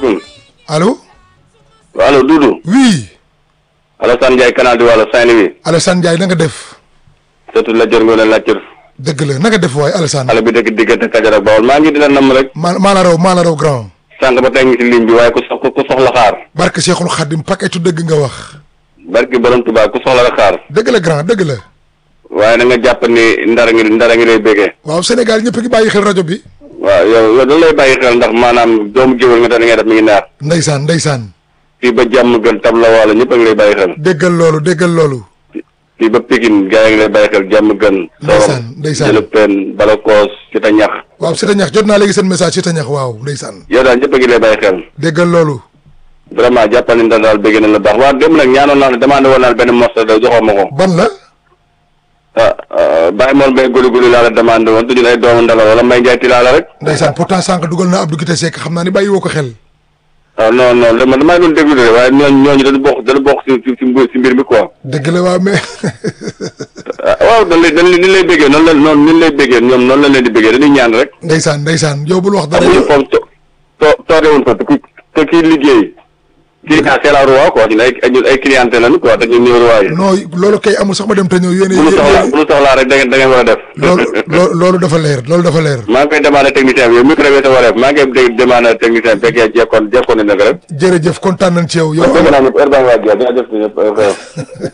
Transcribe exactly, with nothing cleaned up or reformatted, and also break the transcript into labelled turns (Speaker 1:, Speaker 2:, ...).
Speaker 1: salaamaaleykum.
Speaker 2: allo.
Speaker 1: allo Doudou.
Speaker 2: oui.
Speaker 1: Alassane Ndiaye canal di wàllu Saint-Louis.
Speaker 2: Alassane Ndiaye na nga def.
Speaker 1: surtout la jër ngoone laajtër.
Speaker 2: dëgg la na nga def waay Alassane.
Speaker 1: xale bi dëkk diggante Kajoor ak Bawol maa ngi dina nam rek.
Speaker 2: maa maa la raw maa la raw grand.
Speaker 1: sànq ba tey ngi si ligne bi waaye ku sox ku soxla xaar.
Speaker 2: barke Cheikhul Khadim paquetu dëgg nga wax.
Speaker 1: barki borom Tuubaa ku soxla la xaar.
Speaker 2: dëgg la grand dëgg la.
Speaker 1: waaye na nga jàpp ni ndara ngi ndara ngi lay bégee.
Speaker 2: waaw Sénégal ñëpp a ngi bàyyi xel rajo bi.
Speaker 1: waaw yow yow dañ lay bàyyi xel ndax maanaam doomu géwél nga tax li ngay def mi ngi naar.
Speaker 2: ndeysaan ndeysaan.
Speaker 1: fii ba jàmm gën tab la wala ñëpp a ngi lay bàyyi xel.
Speaker 2: déggal loolu déggal loolu.
Speaker 1: fii ba Pikine gars yi ngi lay bàyyi xel jàmm gën.
Speaker 2: ndeysaan ndeysaan
Speaker 1: jëlu pen balakoos ci ta ñax.
Speaker 2: waaw si ta ñax jot naa léegi seen message si ta ñax waaw ndeysaan.
Speaker 1: yow daal ñëpp a ngi lay bàyyi xel.
Speaker 2: déggal loolu.
Speaker 1: vraiment jàppal ni daal bëgg na la baax waaw dem nag ñaanoon naa ne demandé woon naa benn morceau da joxoo ma ko.
Speaker 2: ban la.
Speaker 1: ah bàyyi moom bay gulu gulu laa la demandé woon te ñun ay doomu ndala wala may njaay tilaa la rek.
Speaker 2: ndeysaan pourtant sànq dugal na Abdou Guité Seck xam naa ni bàyyi woo ko xel.
Speaker 1: ah non non dama damay doon déglu de waaye ñooñu ñooñu dañu bokk dañu bokk si si si mbir mi quoi.
Speaker 2: dëgg la waaw mais.
Speaker 1: waaw dañ lay dañ ni lay bëggee noonu la noonu ni lay bëggee ñoom noonu la leen di bëggee dañuy ñaan rek.
Speaker 2: ndeysaan ndeysaan yow bul wax dara.
Speaker 1: amuñu foofu to to toogewuñ ko te ki te kii liggéey. kii ah c'est la roi quoi ñun ay ñun ay cliente lañu quoi te ñun ñooy roi yi.
Speaker 2: non loolu kay amul sax ma dem te ñëw yéen
Speaker 1: bu nu soxlaa bu nu soxlaa rek da ngeen da ngeen war a def.
Speaker 2: loolu loolu loolu dafa leer loolu dafa leer.
Speaker 1: maa ngi koy demandé technicien bi yow micro bi sa wareef maa ngi koy demandé technicien bi fekkee jekkoon jekkoon nañ la ko rek.
Speaker 2: jërëjëf kontaan nañ ci yow. yow
Speaker 1: dégg naa ñëpp heure baa ngi waaj a jërëjëf ñëpp